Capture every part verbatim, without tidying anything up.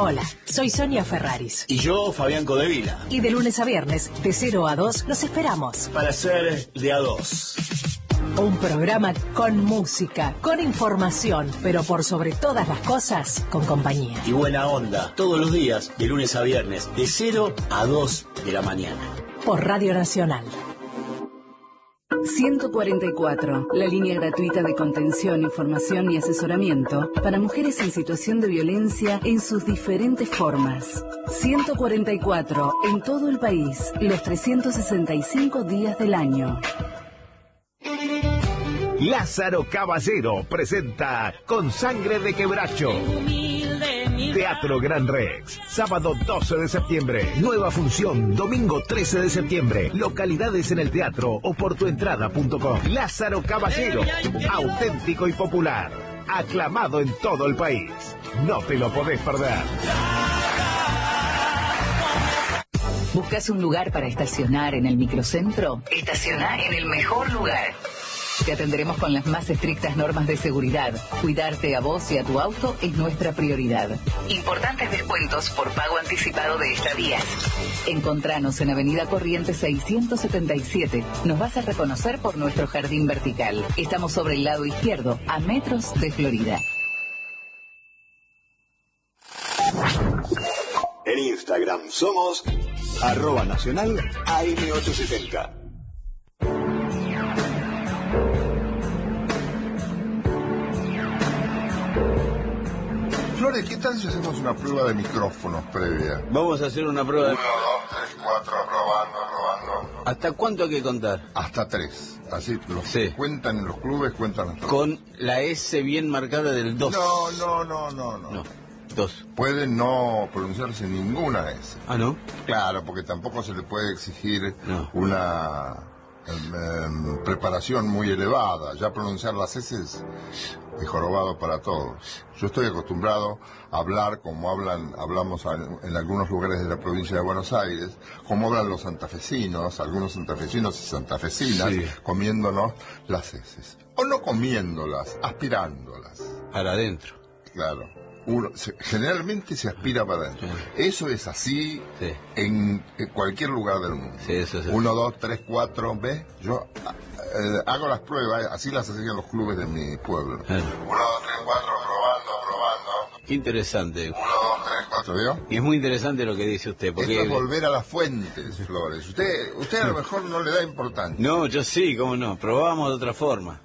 Hola, soy Sonia Ferraris. Y yo, Fabián Codevila. Y de lunes a viernes, de cero a dos, los esperamos. Para ser de a dos. Un programa con música, con información, pero por sobre todas las cosas, con compañía. Y buena onda, todos los días, de lunes a viernes, de cero a dos de la mañana. Por Radio Nacional. ciento cuarenta y cuatro, la línea gratuita de contención, información y asesoramiento para mujeres en situación de violencia en sus diferentes formas. ciento cuarenta y cuatro, en todo el país, los trescientos sesenta y cinco días del año. Lázaro Caballero presenta Con Sangre de Quebracho. Teatro Gran Rex, sábado doce de septiembre, nueva función, domingo trece de septiembre, localidades en el teatro o por tuentrada punto com. Lázaro Caballero, auténtico y popular, aclamado en todo el país. No te lo podés perder. ¿Buscas un lugar para estacionar en el microcentro? Estaciona en el mejor lugar. Te atenderemos con las más estrictas normas de seguridad. Cuidarte a vos y a tu auto es nuestra prioridad. Importantes descuentos por pago anticipado de estadías. Encontranos en Avenida Corrientes seiscientos setenta y siete. Nos vas a reconocer por nuestro jardín vertical. Estamos sobre el lado izquierdo, a metros de Florida. En Instagram somos arroba nacional A M ochocientos setenta. Flores, ¿qué tal si hacemos una prueba de micrófonos previa? Vamos a hacer una prueba de... Uno, dos, tres, cuatro, probando, probando. ¿Hasta cuánto hay que contar? Hasta tres. Así, los Sí. que cuentan en los clubes cuentan hasta Con la S bien marcada del dos. No, no, no, no, no. No, dos. Pueden no pronunciarse ninguna S. Ah, ¿no? Claro, porque tampoco se le puede exigir No. una em, em, preparación muy elevada. Ya pronunciar las S es jorobado para todos. Yo estoy acostumbrado a hablar como hablan, hablamos en algunos lugares de la provincia de Buenos Aires, como hablan los santafesinos, algunos santafesinos y santafesinas, Sí. comiéndonos las heces. O no comiéndolas, aspirándolas. Para adentro. Claro. Uno, se, generalmente se aspira para adentro. Sí. Eso es así Sí. en, en cualquier lugar del mundo. Sí, eso es así. Uno, dos, tres, cuatro, ¿ves? Yo eh, hago las pruebas, así las hacían los clubes de mi pueblo. Claro. Uno, dos, tres, cuatro, probando, probando. Qué interesante. Uno, dos, tres, cuatro, ¿vio? Y es muy interesante lo que dice usted, porque... Esto es volver a las fuentes, Flores. Usted, usted a lo mejor no le da importancia. No, yo sí, cómo no. Probamos de otra forma.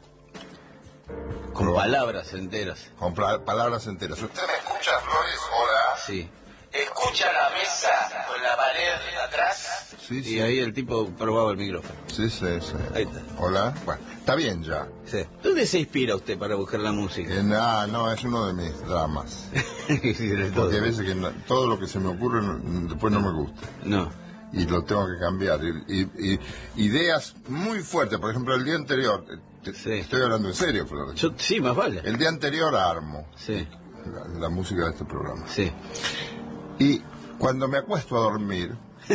Con Probamos. palabras enteras. Con pla- palabras enteras. ¿Usted me escucha, Flores? Hola. Sí. ¿Escucha la mesa con la pared de atrás? Sí, Y sí. ahí el tipo probaba el micrófono. Sí, sí, sí. Ahí está. Hola. Bueno, está bien ya. Sí. ¿Dónde se inspira usted para buscar la música? Eh, no, no, es uno de mis dramas. De todo. Porque a veces que no- todo lo que se me ocurre no- después no me gusta. No. Y lo tengo que cambiar. Y, y- y ideas muy fuertes. Por ejemplo, el día anterior, eh, te- Sí. estoy hablando en serio, Flores. Yo, sí, más vale. El día anterior armo Sí, la, la música de este programa. sí. Y cuando me acuesto a dormir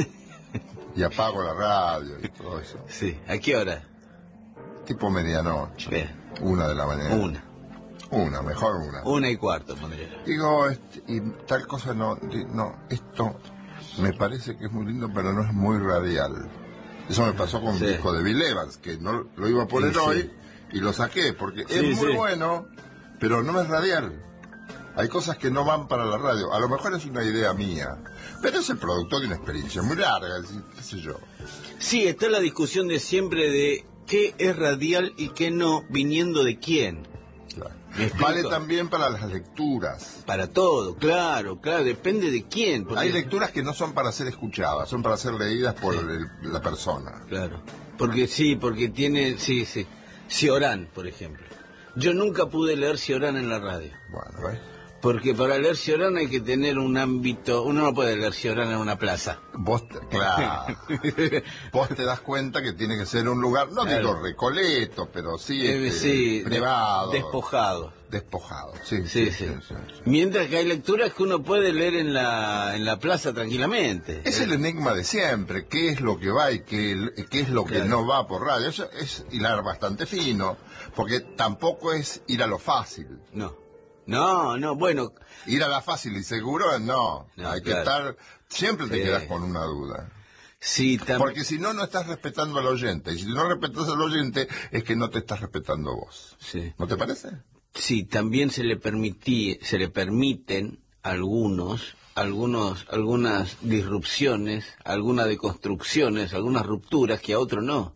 y apago la radio y todo eso, Sí. ¿A qué hora? tipo medianoche, Bien. una de la mañana. Una. Una, mejor una. Una y cuarto, pondría. Digo, este, y tal cosa no, di- no, esto me parece que es muy lindo, pero no es muy radial. Eso me pasó con Sí. un disco de Bill Evans, que no lo iba a poner Sí, sí. hoy y lo saqué, porque Sí, es muy sí. bueno, pero no es radial. Hay cosas que no van para la radio. A lo mejor es una idea mía, pero es el producto de una experiencia muy larga, es decir, qué sé yo. Sí, está la discusión de siempre de qué es radial y qué no, viniendo de quién. Claro. ¿Me explico? Vale también para las lecturas. Para todo, claro, claro, depende de quién. Porque... Hay lecturas que no son para ser escuchadas, son para ser leídas por Sí. el- la persona. Claro, porque sí, porque tiene, sí, sí. Ciorán, por ejemplo. Yo nunca pude leer Ciorán en la radio. Bueno, ¿ves? Porque para leer Ciorán hay que tener un ámbito... Uno no puede leer Ciorán en una plaza. Vos, te- claro, vos te das cuenta que tiene que ser un lugar, no Claro. digo recoleto, pero sí, Eh, este, sí, privado. despojado. Despojado, sí. Sí, sí. Mientras que hay lecturas que uno puede leer en la, en la plaza tranquilamente. Es el enigma de siempre, qué es lo que va y qué, qué es lo que Claro. no va por radio. Eso es hilar bastante fino, porque tampoco es ir a lo fácil. No, No, no, bueno. Ir a la fácil y seguro, no. no Hay claro. que estar, siempre te sí. quedas con una duda. Sí, también. Porque si no, no estás respetando al oyente. Y si no respetas al oyente, es que no te estás respetando vos. Sí. ¿No te parece? Sí, también se le permití, se le permiten algunos, algunos, algunas disrupciones, algunas deconstrucciones, algunas rupturas que a otro no.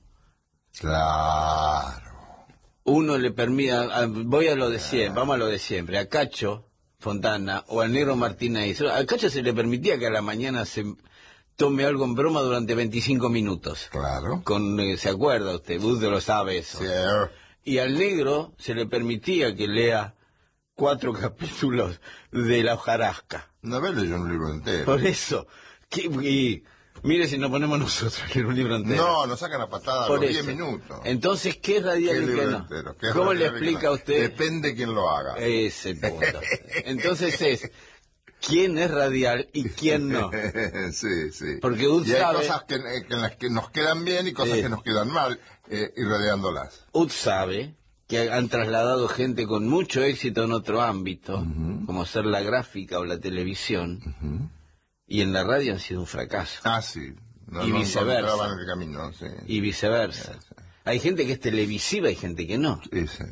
Claro. Uno le permite, a, voy a lo de siempre, vamos a lo de siempre, a Cacho Fontana o al Negro Martínez. A Cacho se le permitía que a la mañana se tome algo en broma durante veinticinco minutos. Claro. Con, eh, ¿se acuerda usted? Usted lo sabe eso. Sí. Y al Negro se le permitía que lea cuatro capítulos de La hojarasca. Una vez leyó un libro entero. Por eso. ¿Qué, y, mire si nos ponemos nosotros a leer un libro entero. No, nos sacan a patada a Por los eso. diez minutos. Entonces, ¿qué es radial ¿Qué y qué libro no? entero? ¿Qué es ¿Cómo le radial y qué explica no? a usted? Depende quién lo haga. Ese punto. Entonces es, ¿quién es radial y quién no? sí, sí. Porque Ud y hay sabe, cosas que, que, en las que nos quedan bien y cosas Sí. que nos quedan mal, eh, y rodeándolas. Ud sabe que han trasladado gente con mucho éxito en otro ámbito, uh-huh. como ser la gráfica o la televisión, uh-huh. y en la radio han sido un fracaso. Ah, sí. No, y no viceversa. En el camino, sí. Y viceversa. Sí, sí. Hay gente que es televisiva y gente que no. Sí, sí.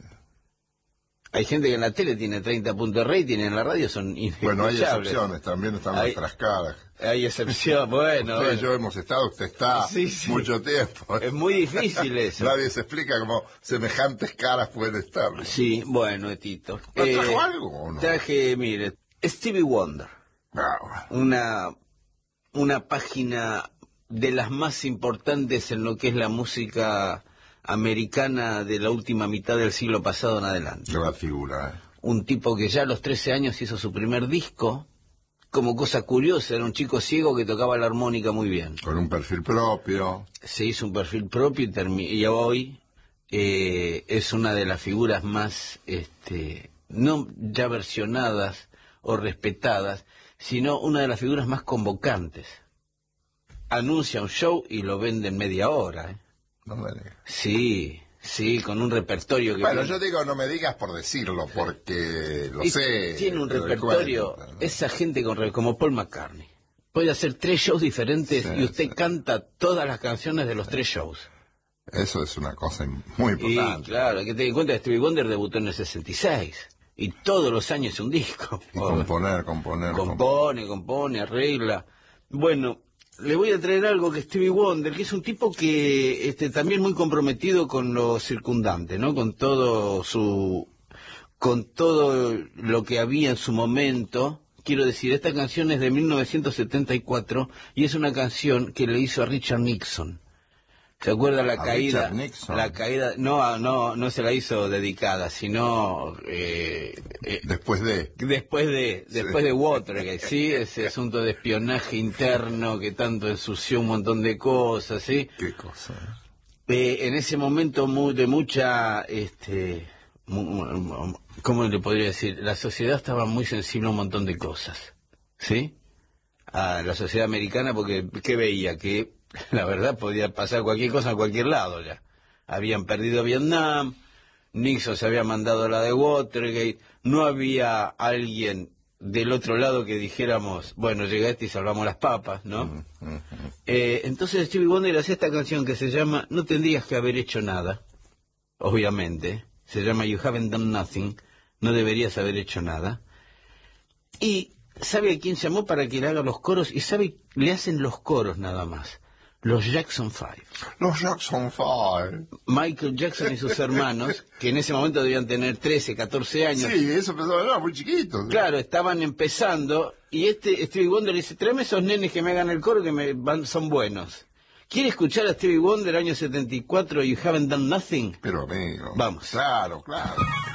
Hay gente que en la tele tiene treinta puntos de rating y en la radio son inescuchables. Bueno, hay excepciones, también están hay, nuestras caras. Hay excepciones, bueno. Usted bueno. y yo hemos estado, usted está sí, sí. mucho tiempo. Es muy difícil eso. Nadie se explica cómo semejantes caras pueden estar. Sí, bueno, Tito. ¿No eh, trajo algo o no? Traje, mire, Stevie Wonder. Ah, una, una página de las más importantes en lo que es la música americana de la última mitad del siglo pasado en adelante. Qué va figura, ¿eh? Un tipo que ya a los trece años hizo su primer disco. Como cosa curiosa, era un chico ciego que tocaba la armónica muy bien. Con un perfil propio. Se hizo un perfil propio y, termi- y hoy eh, es una de las figuras más, este, no ya versionadas o respetadas, sino una de las figuras más convocantes. Anuncia un show y lo vende en media hora. ¿eh? No me digas. Sí, sí, con un repertorio que... Bueno, viene... yo digo, no me digas por decirlo, porque lo y sé. Tiene un pero repertorio, cuenta, ¿no? esa gente con, como Paul McCartney. Puede hacer tres shows diferentes Sí, y usted sí. canta todas las canciones de los tres shows. Eso es una cosa muy Y importante. claro, hay que tener en cuenta que Stevie Wonder debutó en el sesenta y seis. Y todos los años un disco. Y componer, componer, Compone, compone, arregla. Bueno, le voy a traer algo que Stevie Wonder, que es un tipo que este, también muy comprometido con lo circundante, ¿no? Con todo su, con todo lo que había en su momento. Quiero decir, esta canción es de mil novecientos setenta y cuatro y es una canción que le hizo a Richard Nixon. ¿Se acuerda la ¿A caída? Richard Nixon? La caída, no, no, no se la hizo dedicada, sino eh, eh, Después de... después de, después Sí. de Watergate, sí, ese asunto de espionaje interno que tanto ensució un montón de cosas, sí. Qué cosa. Eh, en ese momento muy, de mucha, este, mu- mu- ¿cómo le podría decir? La sociedad estaba muy sensible a un montón de cosas, ¿sí? A la sociedad americana, porque ¿qué veía? Que la verdad podía pasar cualquier cosa en cualquier lado ya. Habían perdido Vietnam, Nixon se había mandado la de Watergate, no había alguien del otro lado que dijéramos, bueno, llega este y salvamos las papas, ¿no? Uh, uh, uh. Eh, entonces Stevie Wonder hace esta canción que se llama No tendrías que haber hecho nada, obviamente, se llama You Haven't Done Nothing, no deberías haber hecho nada, y ¿sabe a quién llamó para que le haga los coros? Y sabe, le hacen los coros nada más, los Jackson Five. Los Jackson Five. Michael Jackson y sus hermanos, que en ese momento debían tener trece, catorce años. Sí, eso pensaba, era muy chiquito. Claro, estaban empezando, y este Stevie Wonder dice, tráeme esos nenes que me hagan el coro que me van, son buenos. ¿Quiere escuchar a Stevie Wonder, año setenta y cuatro, You Haven't Done Nothing? Pero amigo. Vamos. Claro, claro.